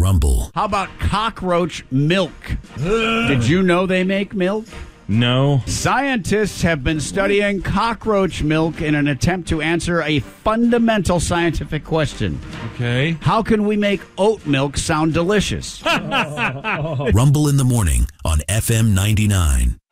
Rumble. How about cockroach milk? Did you know they make milk? No. Scientists have been studying cockroach milk in an attempt to answer a fundamental scientific question. Okay. How can we make oat milk sound delicious? Rumble in the morning on FM 99.